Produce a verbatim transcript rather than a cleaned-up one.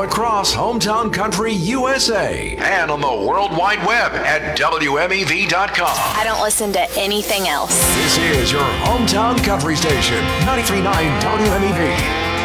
across Hometown Country U S A and on the World Wide Web at W M E V dot com. I don't listen to anything else. This is your Hometown Country Station, ninety-three point nine W M E V.